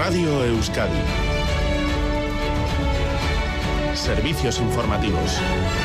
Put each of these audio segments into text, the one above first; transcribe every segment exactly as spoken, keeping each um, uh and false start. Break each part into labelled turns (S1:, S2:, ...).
S1: Radio Euskadi. Servicios informativos.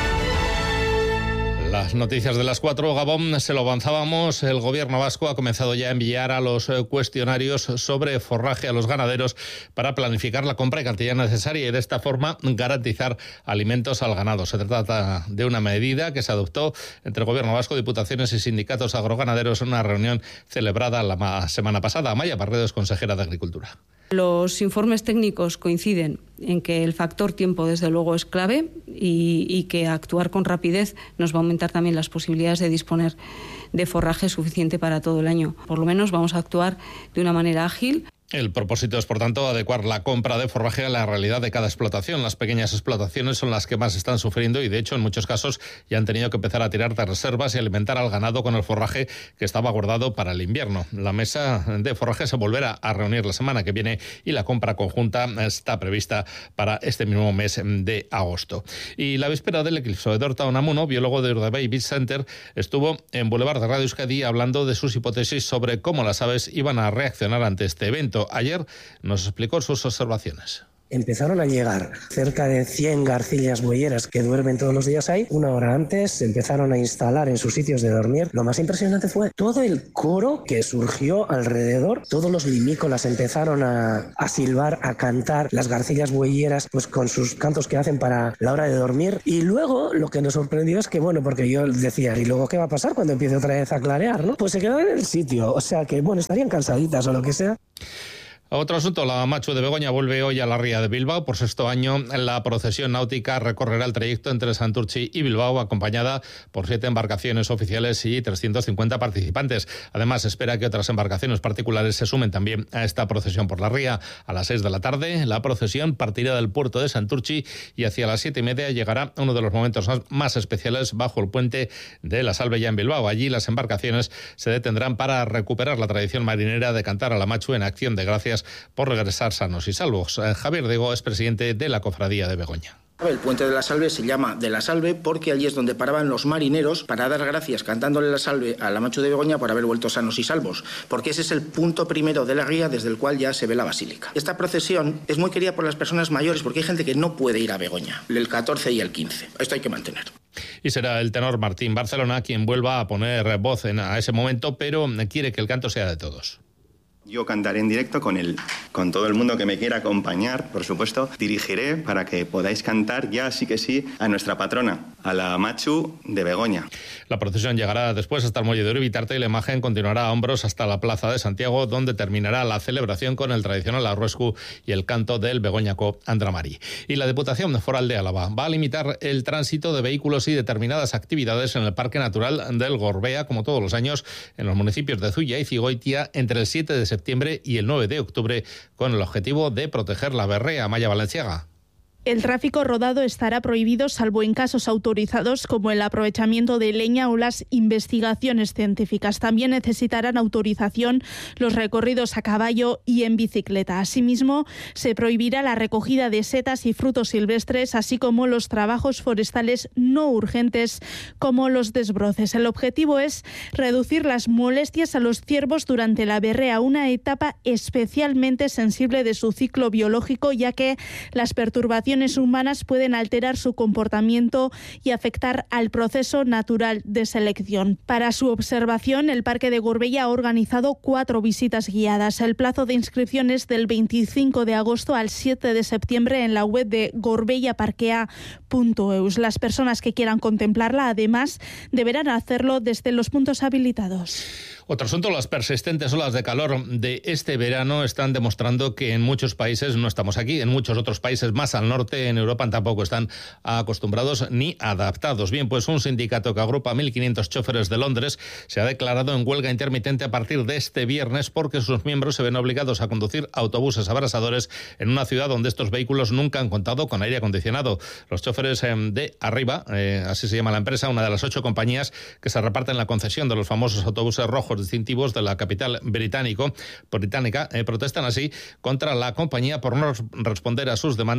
S2: Las noticias de las cuatro, Gabón, se lo avanzábamos. El gobierno vasco ha comenzado ya a enviar a los cuestionarios sobre forraje a los ganaderos para planificar la compra de cantidad necesaria y de esta forma garantizar alimentos al ganado. Se trata de una medida que se adoptó entre el gobierno vasco, diputaciones y sindicatos agroganaderos en una reunión celebrada la semana pasada. Amaya Barredo es consejera de Agricultura.
S3: Los informes técnicos coinciden en que el factor tiempo, desde luego, es clave y, y que actuar con rapidez nos va a aumentar también las posibilidades de disponer de forraje suficiente para todo el año. Por lo menos vamos a actuar de una manera ágil.
S2: El propósito es, por tanto, adecuar la compra de forraje a la realidad de cada explotación. Las pequeñas explotaciones son las que más están sufriendo y, de hecho, en muchos casos ya han tenido que empezar a tirar de reservas y alimentar al ganado con el forraje que estaba guardado para el invierno. La mesa de forraje se volverá a reunir la semana que viene y la compra conjunta está prevista para este mismo mes de agosto. Y la víspera del eclipse, Dorta Unamuno, biólogo de Urdaibai Beach Center, estuvo en Boulevard de Radio Euskadi hablando de sus hipótesis sobre cómo las aves iban a reaccionar ante este evento. Ayer nos explicó sus observaciones.
S4: Empezaron a llegar cerca de cien garcillas bueyeras que duermen todos los días ahí. Una hora antes se empezaron a instalar en sus sitios de dormir. Lo más impresionante fue todo el coro que surgió alrededor. Todos los limícolas empezaron a, a silbar, a cantar. Las garcillas bueyeras, pues con sus cantos que hacen para la hora de dormir. Y luego lo que nos sorprendió es que, bueno, porque yo decía, ¿y luego qué va a pasar cuando empiece otra vez a clarear, no? Pues se quedaron en el sitio. O sea que, bueno, estarían cansaditas o lo que sea.
S2: Otro asunto, la Machu de Begoña vuelve hoy a la ría de Bilbao. Por sexto año, la procesión náutica recorrerá el trayecto entre Santurtzi y Bilbao, acompañada por siete embarcaciones oficiales y trescientos cincuenta participantes. Además, se espera que otras embarcaciones particulares se sumen también a esta procesión por la ría. A las seis de la tarde, la procesión partirá del puerto de Santurtzi y hacia las siete y media llegará uno de los momentos más especiales bajo el puente de la Salve ya en Bilbao. Allí las embarcaciones se detendrán para recuperar la tradición marinera de cantar a la Machu en acción de gracias por regresar sanos y salvos. Javier Dego es presidente de la Cofradía de Begoña.
S5: El puente de la Salve se llama de la Salve porque allí es donde paraban los marineros para dar gracias cantándole la salve a la Machu de Begoña por haber vuelto sanos y salvos, porque ese es el punto primero de la ría desde el cual ya se ve la basílica. Esta procesión es muy querida por las personas mayores porque hay gente que no puede ir a Begoña, el catorce y el quince. Esto hay que mantener.
S2: Y será el tenor Martín Barcelona quien vuelva a poner voz en, a ese momento, pero quiere que el canto sea de todos.
S6: Yo cantaré en directo con el, con todo el mundo que me quiera acompañar, por supuesto. Dirigiré para que podáis cantar ya sí que sí a nuestra patrona, a la Machu de Begoña.
S2: La procesión llegará después hasta el muelle de Uribitarte y la imagen continuará a hombros hasta la plaza de Santiago, donde terminará la celebración con el tradicional arruescu y el canto del begoñaco Andramari. Y la Diputación Foral de Álava va a limitar el tránsito de vehículos y determinadas actividades en el Parque Natural del Gorbea, como todos los años, en los municipios de Zuia y Cigoitia, entre el siete de septiembre y el nueve de octubre, con el objetivo de proteger la berrea. Maya Valenciaga.
S7: El tráfico rodado estará prohibido salvo en casos autorizados como el aprovechamiento de leña o las investigaciones científicas. También necesitarán autorización los recorridos a caballo y en bicicleta. Asimismo, se prohibirá la recogida de setas y frutos silvestres, así como los trabajos forestales no urgentes como los desbroces. El objetivo es reducir las molestias a los ciervos durante la berrea, una etapa especialmente sensible de su ciclo biológico, ya que las perturbaciones humanas pueden alterar su comportamiento y afectar al proceso natural de selección. Para su observación, el Parque de Gorbea ha organizado cuatro visitas guiadas. El plazo de inscripción es del veinticinco de agosto al siete de septiembre en la web de gorbeyaparkea punto eus. Las personas que quieran contemplarla, además, deberán hacerlo desde los puntos habilitados.
S2: Otro asunto, las persistentes olas de calor de este verano están demostrando que en muchos países, no estamos aquí, en muchos otros países más al norte, en Europa, tampoco están acostumbrados ni adaptados. Bien, pues un sindicato que agrupa a mil quinientos choferes de Londres se ha declarado en huelga intermitente a partir de este viernes porque sus miembros se ven obligados a conducir autobuses abrasadores en una ciudad donde estos vehículos nunca han contado con aire acondicionado. Los choferes de Arriba, eh, así se llama la empresa, una de las ocho compañías que se reparten la concesión de los famosos autobuses rojos distintivos de la capital británico, británica, eh, protestan así contra la compañía por no responder a sus demandas planteadas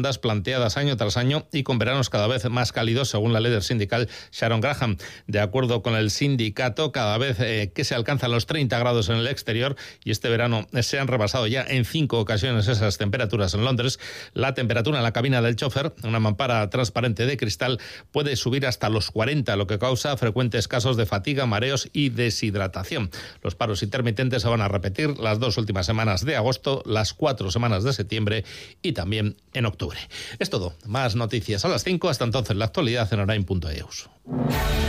S2: plateadas año tras año y con veranos cada vez más cálidos, según la líder sindical Sharon Graham. De acuerdo con el sindicato, cada vez eh, que se alcanzan los treinta grados en el exterior, y este verano se han rebasado ya en cinco ocasiones esas temperaturas en Londres, la temperatura en la cabina del chofer, una mampara transparente de cristal, puede subir hasta los cuarenta, lo que causa frecuentes casos de fatiga, mareos y deshidratación. Los paros intermitentes se van a repetir las dos últimas semanas de agosto, las cuatro semanas de septiembre y también en octubre. Es todo. Más noticias a las cinco. Hasta entonces, la actualidad en orain punto e u.